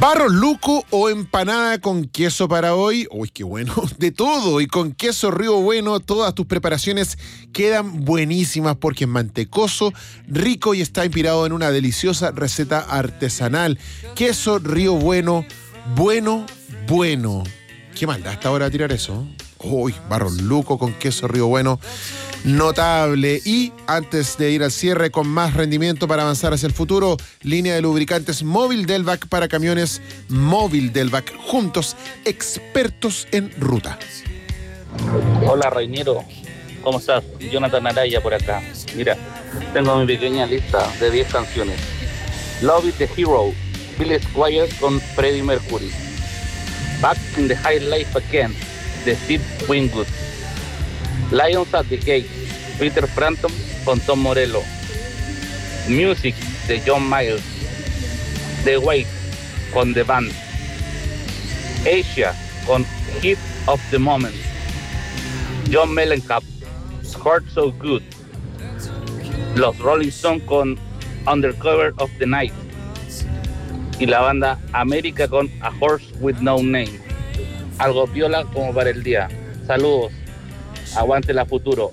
¿Barro luco o empanada con queso para hoy? Uy, qué bueno. De todo. Y con queso Río Bueno, todas tus preparaciones quedan buenísimas porque es mantecoso, rico y está inspirado en una deliciosa receta artesanal. Queso Río Bueno, bueno. Qué maldad hasta ahora tirar eso. Uy, Barro luco con queso Río Bueno. Notable. Y antes de ir al cierre con más rendimiento para avanzar hacia el futuro, línea de lubricantes Móvil Delvac para camiones. Móvil Delvac, juntos, expertos en ruta. Hola Reiniero, ¿cómo estás? Jonathan Araya por acá. Mira, tengo mi pequeña lista de 10 canciones. Love is the Hero, Bill Squire con Freddie Mercury. Back in the High Life Again, de Steve Winwood. Lions at the Gate, Peter Frampton con Tom Morello. Music de John Miles. The Wait con The Band. Asia con Heat of the Moment. John Mellencamp, Heart So Good. Los Rolling Stones con Undercover of the Night. Y la banda América con A Horse with No Name. Algo piola como para el día. Saludos. Aguante la futuro.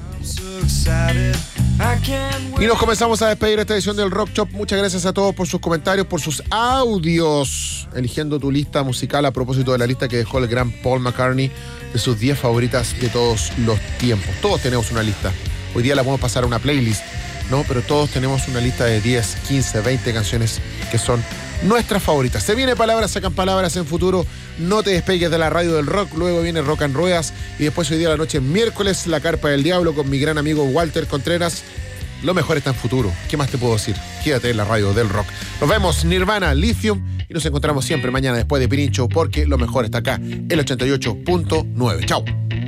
Y nos comenzamos a despedir esta edición del Rock Shop. Muchas gracias a todos por sus comentarios, por sus audios, eligiendo tu lista musical a propósito de la lista que dejó el gran Paul McCartney de sus 10 favoritas de todos los tiempos. Todos tenemos una lista. Hoy día la podemos pasar a una playlist, ¿no? Pero todos tenemos una lista de 10, 15, 20 canciones que son nuestras favoritas. Se viene Palabras Sacan Palabras en futuro. No te despegues de la radio del rock. Luego viene Rock and Ruedas. Y después hoy día a la noche, miércoles, La Carpa del Diablo con mi gran amigo Walter Contreras. Lo mejor está en futuro. ¿Qué más te puedo decir? Quédate en la radio del rock. Nos vemos, Nirvana, Lithium. Y nos encontramos siempre mañana después de Pirincho, porque lo mejor está acá, el 88.9. Chao.